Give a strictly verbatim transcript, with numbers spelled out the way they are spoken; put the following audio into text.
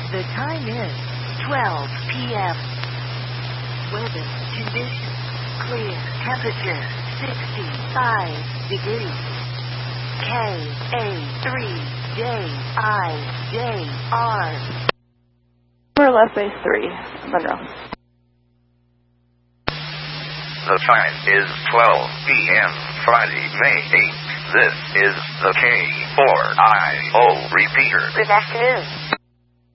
The time is twelve p.m. Weather conditions clear. Temperature sixty-five degrees. K A three J I J R. Left base three, Monroe. The time is twelve p.m. Friday, May eighth. This is the K four I O repeater. Good afternoon.